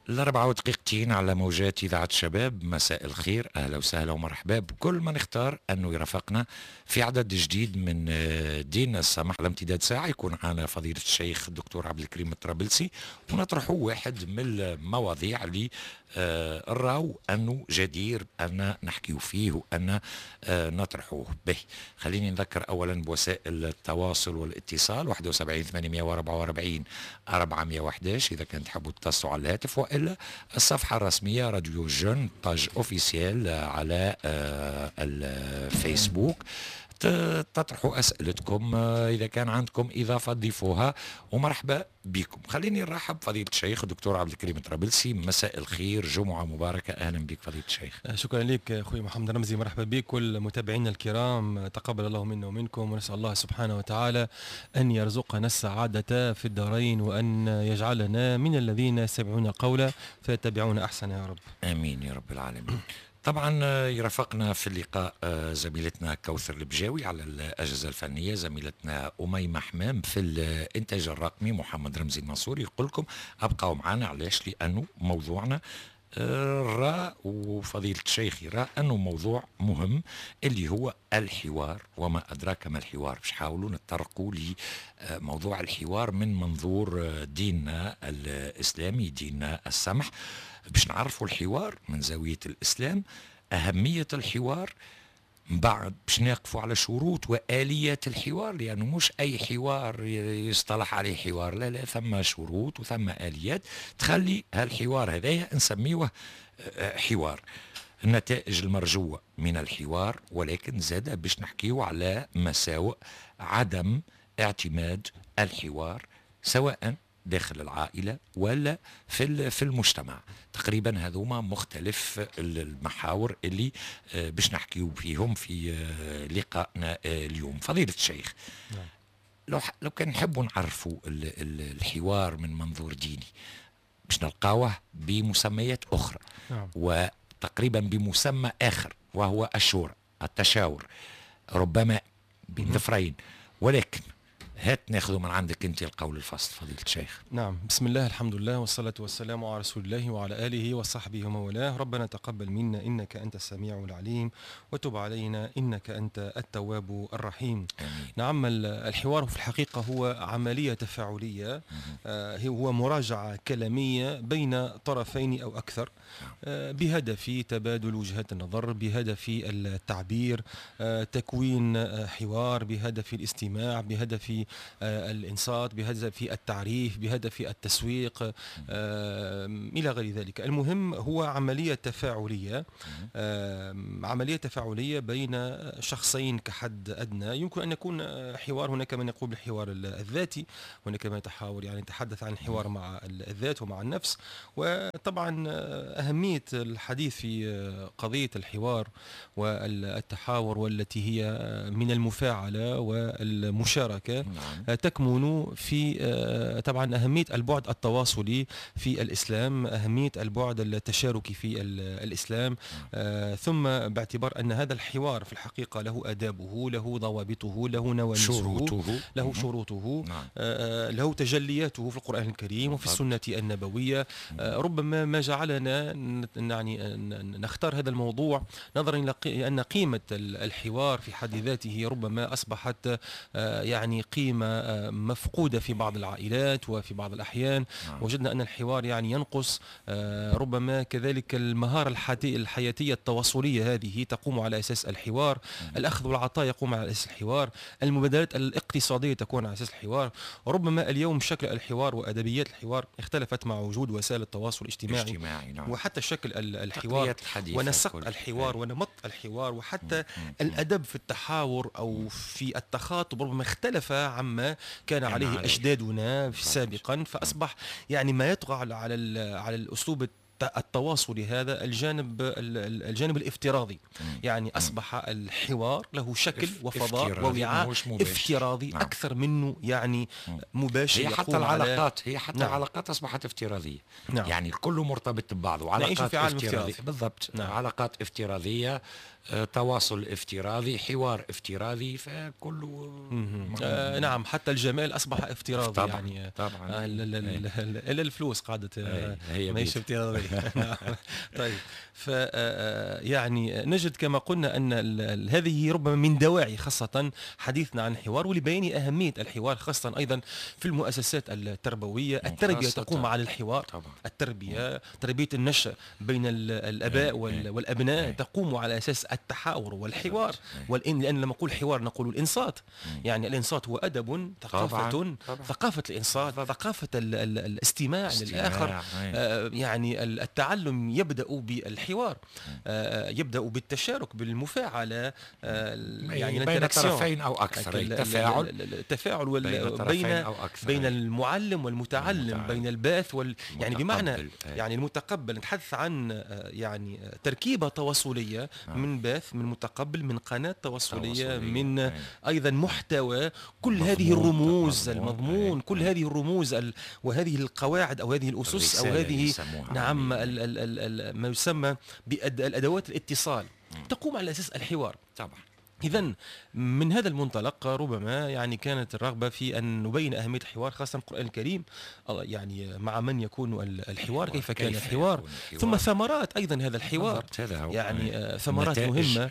الأربعة ودقيقتين على موجات إذاعة شباب. مساء الخير، أهلا وسهلا ومرحبا بكل من اختار أنه يرافقنا في عدد جديد من دين السمح. على امتداد ساعة يكون معنا فضيلة الشيخ الدكتور عبد الكريم الطرابلسي، ونطرحوا واحد من المواضيع اللي الراو أنه جدير أن نحكيه فيه وأن نطرحوه به. خليني نذكر أولا بوسائل التواصل والاتصال 71 844 411 إذا كنت تحبوا تتصلوا على الهاتف، وإلا الصفحة الرسمية راديو جون باج أوفيسيال على الفيسبوك. تطرحوا أسئلتكم، إذا كان عندكم إضافة ضيفوها، ومرحبا بكم. خليني نرحب فضيلة الشيخ الدكتور عبد الكريم الطرابلسي. مساء الخير، جمعة مباركة، أهلا بك فضيلة الشيخ. شكرا لك أخوي محمد رمزي، مرحبا بك كل متابعينا الكرام، تقبل الله منا ومنكم، ونسأل الله سبحانه وتعالى أن يرزقنا السعادة في الدارين، وأن يجعلنا من الذين يستمعون قولا فيتبعون أحسن يا رب. آمين يا رب العالمين. طبعا يرافقنا في اللقاء زميلتنا كوثر البجاوي على الأجهزة الفنية، زميلتنا أميمة حمام في الإنتاج الرقمي، محمد رمزي المنصوري. يقول لكم أبقوا معنا، علاش؟ لأنه موضوعنا وفضيلة الشيخ يرى أنه موضوع مهم، اللي هو الحوار. وما أدراك ما الحوار. باش نحاولوا نتطرقوا لموضوع الحوار من منظور ديننا الإسلامي، ديننا السمح، باش نعرفوا الحوار من زاوية الإسلام، أهمية الحوار. بعد باش نقفوا على شروط وآليات الحوار، لأنه مش أي حوار يصطلح عليه حوار، لا لا، ثم شروط وثم آليات تخلي هالحوار هذايا نسميوه حوار. النتائج المرجوة من الحوار، ولكن زاد باش نحكيو على مساوئ عدم اعتماد الحوار، سواء داخل العائلة ولا في المجتمع. تقريبا هذوما مختلف المحاور اللي باش نحكيو فيهم في لقائنا اليوم. فضيلة الشيخ، لو كان نحبوا نعرفوا الحوار من منظور ديني، باش نلقاوه بمسميات أخرى، وتقريبا بمسمى آخر، وهو الشورى، التشاور، ربما بين ظفرين. ولكن هات ناخذ من عندك انت القول الفصل فضيلة الشيخ. نعم، بسم الله، الحمد لله، والصلاة والسلام على رسول الله وعلى آله وصحبه ومن والاه. ربنا تقبل منا إنك أنت السميع العليم، وتب علينا إنك أنت التواب الرحيم. آمين. نعم، الحوار في الحقيقة هو عملية تفاعلية، هو مراجعة كلامية بين طرفين أو أكثر، بهدف تبادل وجهات النظر، بهدف التعبير، تكوين حوار، بهدف الاستماع، بهدف الإنصات، بهدف التعريف، بهدف التسويق، إلى غير ذلك. المهم هو عملية تفاعلية، عملية تفاعلية بين شخصين كحد أدنى. يمكن أن يكون حوار، هناك من يقول بالحوار الذاتي، هناك من يتحدث عن الحوار مع الذات ومع النفس. وطبعا أهمية الحديث في قضية الحوار والتحاور، والتي هي من المفاعلة والمشاركة، تكمن في طبعا أهمية البعد التواصلي في الإسلام، أهمية البعد التشاركي في الإسلام، ثم باعتبار أن هذا الحوار في الحقيقة له آدابه، له ضوابطه، له نواميسه، له شروطه، له تجلياته في القرآن الكريم وفي السنة النبوية. ربما ما جعلنا يعني نختار هذا الموضوع نظرا إلى أن قيمة الحوار في حد ذاته ربما أصبحت يعني قيمة مفقودة في بعض العائلات، وفي بعض الأحيان وجدنا أن الحوار يعني ينقص. ربما كذلك المهارة الحياتية التواصلية هذه تقوم على أساس الحوار، الأخذ والعطاء يقوم على أساس الحوار، المبادلات الاقتصادية تكون على أساس الحوار. ربما اليوم شكل الحوار وأدبيات الحوار اختلفت مع وجود وسائل التواصل الاجتماعي، وحتى شكل الحوار ونسق الحوار ونمط الحوار، وحتى الأدب في التحاور أو في التخاطب ربما اختلف عما كان عليه أجدادنا سابقا. فأصبح يعني ما يطغى على الأسلوب التواصلي هذا الجانب الافتراضي. يعني أصبح الحوار له شكل وفضاء ووعاء افتراضي أكثر منه يعني مباشر. هي حتى العلاقات العلاقات أصبحت افتراضية. يعني الكل مرتبط ببعض، وعلاقات افتراضية بالضبط. علاقات افتراضية تواصل افتراضي، حوار افتراضي، فكله نعم، حتى الجمال أصبح افتراضي. طبعا يعني طبعا إلا الفلوس قعدت ماهيش هي افتراضية. نعم. طيب، ف يعني نجد كما قلنا أن هذه ربما من دواعي خاصة حديثنا عن الحوار، ولبيان أهمية الحوار خاصة أيضا في المؤسسات التربوية. التربية تقوم على الحوار طبعا. التربية، تربية النشء بين الآباء والأبناء تقوم على أساس التحاور والحوار. لأن لما نقول حوار نقول الإنصات. يعني الإنصات هو أدب، ثقافة، ثقافة الإنصات، ثقافة الاستماع للآخر. يعني التعلم يبدأ بالحوار، يبدأ بالتشارك، بالمفاعلة، يعني بين طرفين أو أكثر، التفاعل بين المعلم والمتعلم، بين الباث يعني بمعنى يعني المتقبل. نتحدث عن يعني تركيبة تواصلية من باث، من متقبل، من قناة تواصلية، من أيضا محتوى. كل هذه الرموز، المضمون، كل هذه الرموز وهذه القواعد أو هذه الأسس أو هذه نعم ما يسمى بالأدوات الاتصال تقوم على أساس الحوار طبعا. إذن من هذا المنطلق ربما يعني كانت الرغبة في أن نبين أهمية الحوار خاصة القرآن الكريم، يعني مع من يكون الحوار، كيف كان الحوار، ثم ثمرات أيضا هذا الحوار، يعني ثمرات مهمة.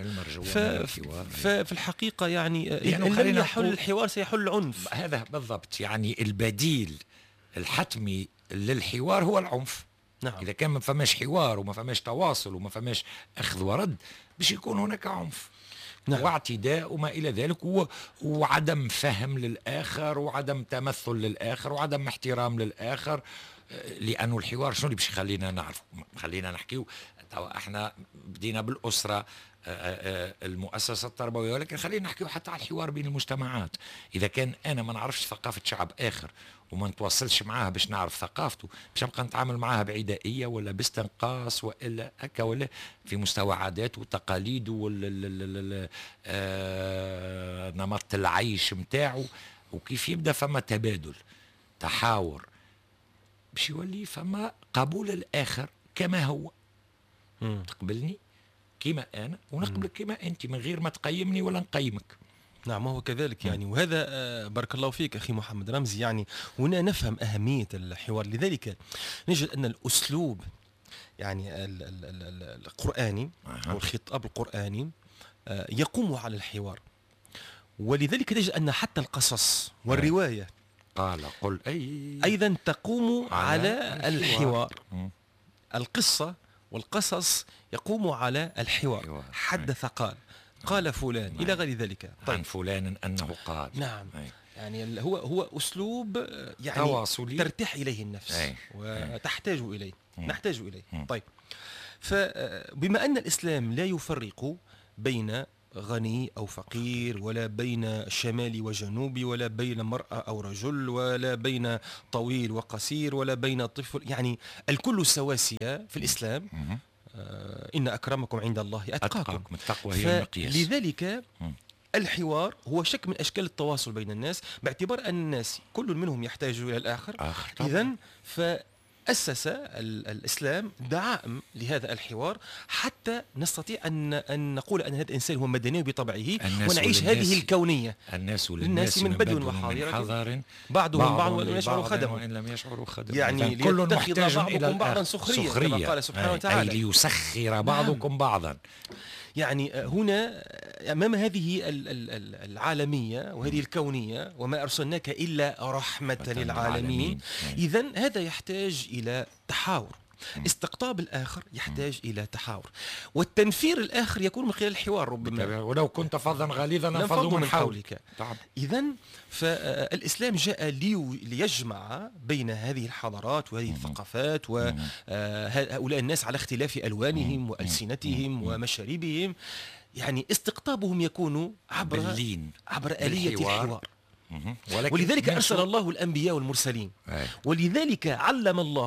ففي الحقيقة يعني إن لم يحل الحوار سيحل العنف. هذا بالضبط، يعني البديل الحتمي للحوار هو العنف. نعم. إذا كان ما فماش حوار وما فماش تواصل وما فماش أخذ ورد، باش يكون هناك عنف. نعم. واعتداء وما إلى ذلك، وعدم فهم للآخر، وعدم تمثل للآخر، وعدم احترام للآخر. لأنه الحوار شنو اللي باش يخلينا نعرف، خلينا نحكيو. احنا بدينا بالأسرة، المؤسسة التربوية، ولكن خلينا نحكيو حتى على الحوار بين المجتمعات. إذا كان أنا ما نعرفش ثقافة شعب آخر وما نتواصلش معاها باش نعرف ثقافته، باش نبقى نتعامل معاها بعدائية ولا باستنقاص وإلا هكا، ولا في مستوى عادات وتقاليد نمط العيش متاعه. وكيف يبدأ فما تبادل، تحاور، باش يولي فما قبول الآخر كما هو. تقبلني كما أنا ونقبلك كما أنت، من غير ما تقيمني ولا نقيمك. نعم، هو كذلك يعني. وهذا بارك الله فيك أخي محمد رمزي، يعني هنا نفهم أهمية الحوار. لذلك نجد أن الأسلوب يعني القرآني أو الخطاب القرآني يقوم على الحوار. ولذلك تجد أن حتى القصص والرواية قل أيضا تقوم على الحوار. القصة والقصص يقوم على الحوار. حدث قال فلان إلى غير ذلك. طيب، عن فلان أنه قال. نعم. يعني هو أسلوب يعني تواصلي ترتاح إليه النفس وتحتاج إليه، نحتاج إليه. طيب، فبما أن الإسلام لا يفرق بين غني أو فقير، ولا بين شمالي وجنوبي، ولا بين مرأة أو رجل، ولا بين طويل وقصير، ولا بين طفل، يعني الكل سواسية في الإسلام. إن أكرمكم عند الله أتقاكم. التقوى هي المقياس. لذلك الحوار هو شكل من أشكال التواصل بين الناس، باعتبار أن الناس كل منهم يحتاج إلى الآخر. إذن أسس الإسلام دعائم لهذا الحوار حتى نستطيع أن نقول أن هذا الإنسان هو مدني بطبعه، ونعيش هذه الكونية. الناس من بدو وحضر، بعضهم بعض وإن يشعروا خدم، وإن لم يشعروا خدم. يعني كل محتاج إلى بعضا سخرية كما قال سبحانه وتعالى، أي ليسخر بعضكم بعضا. يعني هنا أمام هذه العالمية وهذه الكونية، وما أرسلناك إلا رحمة للعالمين. إذن هذا يحتاج إلى تحاور. استقطاب الآخر يحتاج إلى تحاور، والتنفير الآخر يكون من خلال الحوار. ربما ولو كنت فظا غليظا انفضوا من حولك. إذن فالإسلام جاء ليجمع بين هذه الحضارات وهذه الثقافات وهؤلاء الناس على اختلاف ألوانهم وألسنتهم ومشاربهم. يعني استقطابهم يكون عبر آلية الحوار. ولذلك أرسل الله الأنبياء والمرسلين، ولذلك علم الله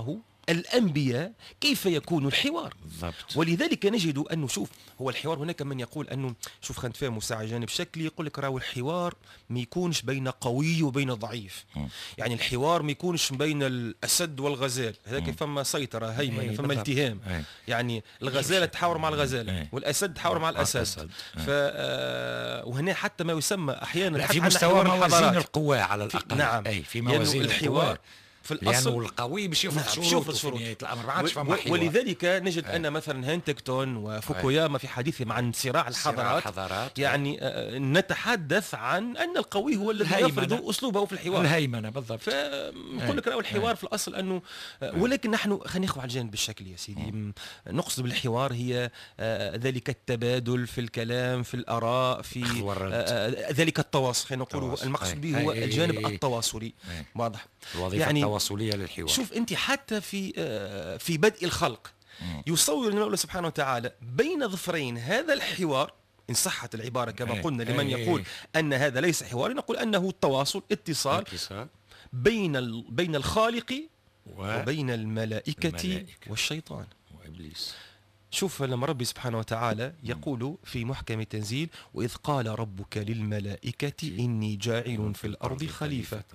الأنبياء كيف يكون الحوار. بالضبط. ولذلك نجد أنه شوف هو الحوار، هناك من يقول أنه شوف خلينا نتفاهموا ساعة جانب شكلي، يقول لك راهو الحوار ما يكونش بين قوي وبين ضعيف. يعني الحوار ما يكونش بين الأسد والغزال، هذاك فما سيطرة هيمنة، فما التهام. يعني الغزالة تحاور مع الغزالة والأسد تحاور مع الأسد. وهنا حتى ما يسمى أحيانا في مستوى موازين القوى على الأقل. نعم في موازين الحوار في الأصل، لأنه القوي باش يفرض شروط في نهاية الأمر، ما عادش فما حوار. ولذلك نجد أن مثلا هانتكتون وفوكوياما في حديثهم عن صراع الحضارات يعني نتحدث عن أن القوي هو الذي يفرض أسلوبه في الحوار، الهيمنة. بالضبط. فنقول لك الحوار في الأصل أنه ولكن نحن خلينا ناخذ على الجانب الشكلي يا سيدي. نقصد بالحوار هي ذلك التبادل في الكلام، في الآراء، في ذلك التواصل. خلينا نقول المقصود به هو الجانب التواصلي. واضح. يعني التواصلية للحوار. شوف أنت حتى في بدء الخلق يصور المولى سبحانه وتعالى بين ظفرين هذا الحوار، إن صحت العبارة كما قلنا لمن يقول أن هذا ليس حوار، نقول أنه التواصل، اتصال بين الخالق وبين الملائكة والشيطان وإبليس. شوف لما ربي سبحانه وتعالى يقول في محكم التنزيل: وإذ قال ربك للملائكة إني جاعل في الأرض خليفة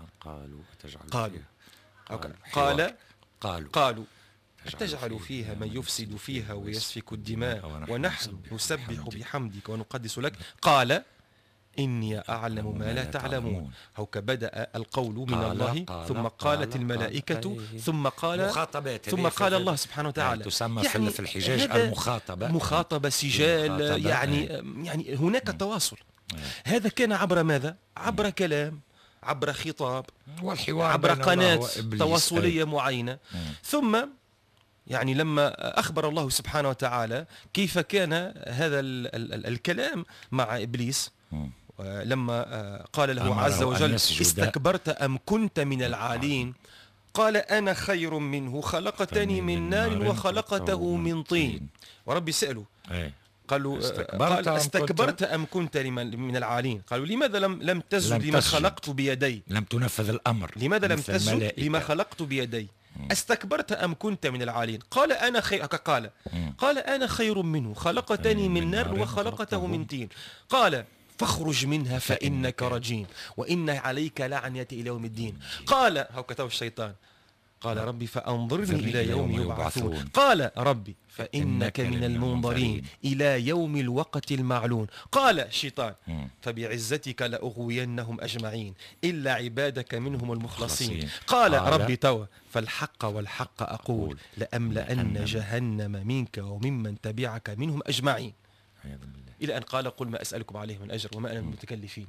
قالوا أتجعل فيها من يفسد فيها ويسفك الدماء ونحن نسبح بحمدك ونقدس لك قال إني أعلم ما لا تعلمون. هو بدأ القول من الله ثم قالت الملائكة ثم قال الله سبحانه وتعالى. تسمى يعني في الحجاج مخاطبة سجال. يعني هناك تواصل. هذا كان عبر ماذا؟ عبر كلام، عبر خطاب، والحوار عبر قناة تواصلية معينة. ثم يعني لما أخبر الله سبحانه وتعالى كيف كان هذا الكلام مع إبليس، لما قال له عز وجل: استكبرت أم كنت من العالين؟ قال: أنا خير منه، خلقتني من نار وخلقته من طين. وربي سأله قالوا: استكبرت أم كنت من العالين؟ قالوا: لماذا لم تسجد لما خلقت بيدي؟ لم تنفذ الأمر. لماذا لم تسجد لما خلقت بيدي؟ استكبرت أم كنت من العالين؟ قال: أنا خير. قال: أنا خير منه، خلقتني من نار وخلقته من طين. قال: فاخرج منها فإنك رجيم وإن عليك لعنتي إلى يوم الدين. قال: هو كتب الشيطان. قال: ربي فأنظرني إلى يوم يبعثون. قال: ربي فإنك من المنظرين إلى يوم الوقت المعلوم. قال الشيطان: فبعزتك لأغوينهم أجمعين إلا عبادك منهم المخلصين. قال ربي توا: فالحق والحق أقول لأملأن جهنم منك وممن تبعك منهم أجمعين. إلى أن قال: قل ما أسألكم عليه من أجر وما أنا من المتكلفين.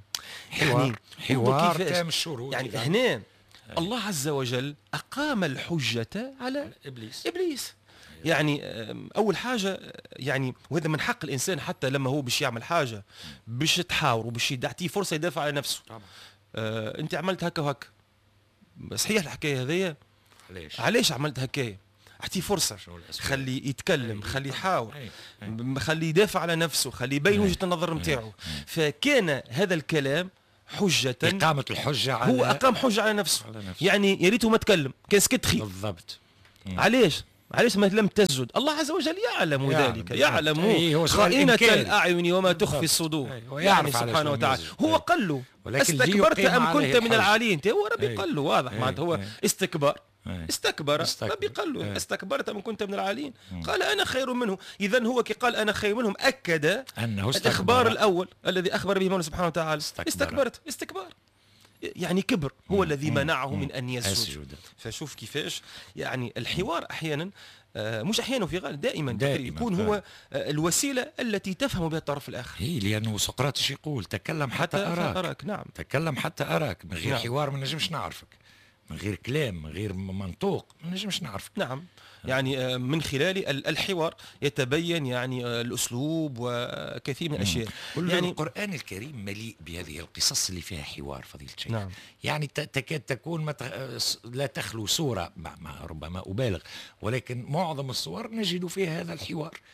حوار تام الشروط. يعني هنا الله عز وجل أقام الحجة على إبليس. يعني أول حاجة يعني، وهذا من حق الإنسان حتى لما هو باش يعمل حاجة باش تحاور وباش يعطيه فرصة يدافع على نفسه. أنت عملت هكا وهكا، صحيح الحكاية هذيا؟ علاش عملت هكايا؟ اعطيه فرصة، خلي يتكلم، خلي يحاور، خلي يدافع على نفسه، خلي يبين وجهة النظر نتاعو. فكان هذا الكلام حجة، إقامة الحجة هو أقام حجة على نفسه. يعني يا ريته ما تكلم، كان سكت خير. بالضبط. علاش ما لم تسجد؟ الله عز وجل يعلم ذلك، يعلم خائنة الأعين وما تخفي الصدور. يعني سبحانه وتعالى هو قال له: استكبرت أم كنت من العالين؟ هو ربي قال له واضح معناته هو استكبر. ربي قال له: استكبرت أم كنت من العالين؟ قال: أنا خير منه. إذن هو كي قال أنا خير منهم أكد أنه الإخبار الأول الذي أخبر به الله سبحانه وتعالى. استكبار يعني كبر هو الذي منعه من أن يسجد. فشوف كيفاش يعني الحوار أحيانا مش أحيانا، في غالب دائما يكون هو الوسيلة التي تفهم بها الطرف الآخر. لأنه سقراط يقول: تكلم حتى أراك. نعم، تكلم حتى أراك. من غير حوار ما نجمش نعرفك، من غير كلام، من غير منطوق ما نجمش نعرفك. نعم، يعني من خلال الحوار يتبين يعني الأسلوب وكثير من الأشياء. يعني القرآن الكريم مليء بهذه القصص اللي فيها حوار فضيلة الشيخ. نعم. يعني تكاد تكون لا تخلو سورة، ربما أبالغ، ولكن معظم الصور نجد فيها هذا الحوار.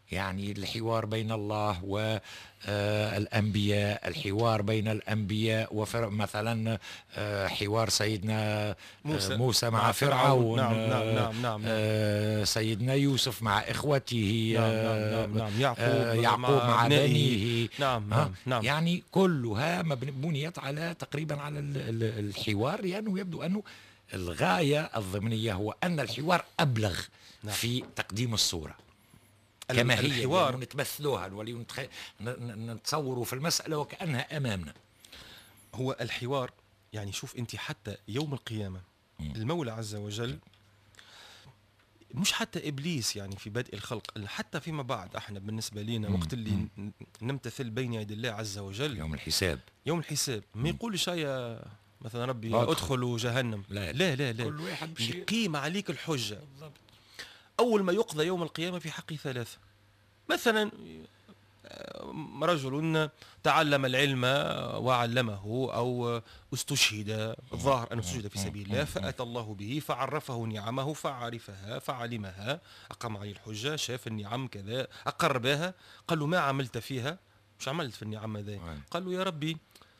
يعني الحوار بين الله والأنبياء، الحوار بين الأنبياء مثلا حوار سيدنا موسى مع فرعون. نعم نعم نعم نعم. سيدنا يوسف مع إخوته. نعم نعم نعم. يعقوب مع بنيه. نعم نعم نعم. يعني كلها بنيت على تقريبا على الحوار، لأنه يبدو أنه الغاية الضمنية هو أن الحوار أبلغ في تقديم الصورة كما هي، الحوار نتمثلوها نتصوروا في المسألة وكأنها أمامنا. هو الحوار يعني شوف أنت حتى يوم القيامة المولى عز وجل، مش حتى إبليس يعني في بدء الخلق، حتى فيما بعد احنا بالنسبة لنا وقت اللي نمتثل بين يدي الله عز وجل يوم الحساب ما يقولش يا مثلا ربي ادخلوا جهنم، لا لا لا لا، كل واحد يقيم عليك الحجة. أول ما يقضى يوم القيامة في حق ثلاثة، مثلا رجل تعلم العلم وعلمه، أو استشهد، الظاهر أنه استشهد في سبيل الله فأتى الله به فعرفه نعمه فعرفها فعلمها، أقام عليه الحجة، شاف النعم كذا، أقر بها، قال له ما عملت فيها؟ مش عملت في النعم ذا؟ قال له يا ربي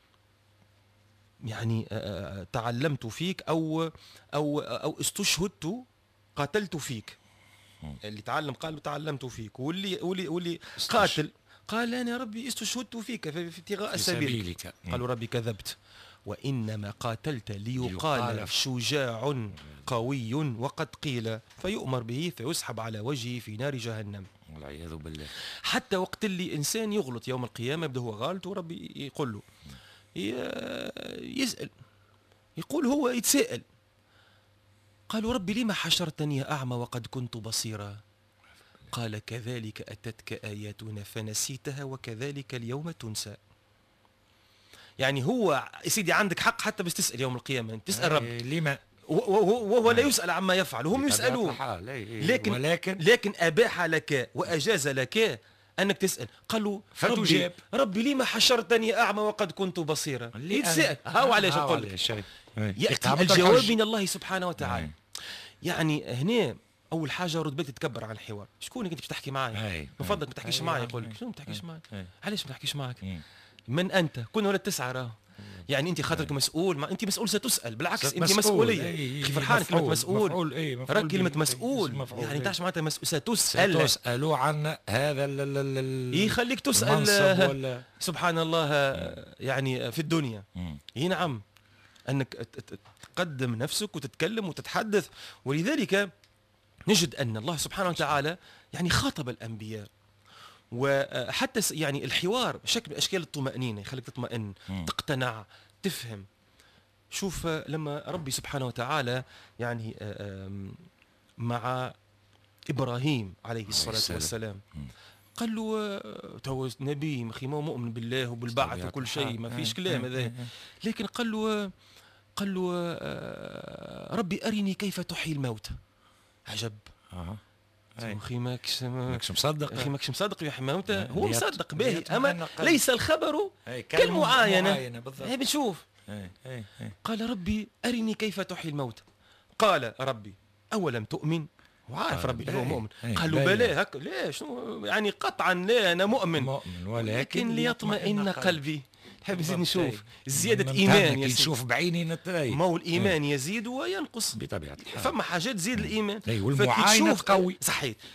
يعني تعلمت فيك أو استشهدت قاتلت فيك. اللي تعلم قال له تعلمت فيك، واللي قاتل قال أنا يا ربي استشهدت فيك في ابتغاء سبيلك. قالوا ربي كذبت، وإنما قاتلت ليقال شجاع قوي وقد قيل، فيؤمر به فيسحب على وجهه في نار جهنم والعياذ بالله. حتى وقت اللي إنسان يغلط يوم القيامة يبدأ هو غلط وربي يقول له يسأل، يقول هو يتساءل، قالوا ربي لما حشرتني أعمى وقد كنت بصيرا؟ قال كذلك أتتك آياتنا فنسيتها وكذلك اليوم تنسى. يعني هو سيدي عندك حق حتى بس تسأل يوم القيامة، تسأل رب لما وهو لا يسأل عما يفعل، وهم يسألون، لكن أباح لك وأجاز لك أنك تسأل. قالوا ربي لما حشرتني أعمى وقد كنت بصيرا؟ يتسأل هاو علاش أقول لك يأتي الجواب من الله سبحانه وتعالى. يعني هنا أول حاجة رد بالك تتكبر عن الحوار. شكونك أنت بتحكي معي؟ من فضلك ما تحكيش معي. يقول لك شنو ما تحكيش معي؟ علاش ما تحكيش معك؟ من أنت؟ كنا ولا تسعى راه. يعني أنت خاطرك مسؤول، ما أنت مسؤول ستسأل، بالعكس أنت مسؤولية. كيف فرحان كلمة مسؤول؟ راك كلمة مسؤول يعني تعرف معناتها ستسأل عن هذا يخليك تسأل سبحان الله يعني في الدنيا. نعم أنك تقدم نفسك وتتكلم وتتحدث. ولذلك نجد أن الله سبحانه وتعالى يعني خاطب الأنبياء، وحتى يعني الحوار شكل من أشكال الطمأنينة، يخليك تطمئن، تقتنع، تفهم. شوف لما ربي سبحانه وتعالى يعني مع إبراهيم عليه الصلاة والسلام قال له تو نبي مخيمه مؤمن بالله وبالبعث وكل شيء ما فيش كلام هذا، لكن قال له ربي أرني كيف تحيي الموتى. عجب. أخي ماكش مصدق، أخي ماكش مصدق يا حماوته. هو مصدق به، أما ليس الخبر كالمعاينة. هاي بنشوف. قال ربي أرني كيف تحيي الموتى. قال ربي أولم تؤمن؟ وعارف ربي هو مؤمن. قال له بلى هكا. ليش يعني قطعا لا أنا مؤمن ولكن ليطمئن قلبي. حاب نزيد نشوف زيادة إيمان. نشوف بعيني نتلاقي. ما هو الإيمان يزيد وينقص بطبيعة الحال. فما حاجات تزيد الإيمان. والمعاينة قوي. صحيح.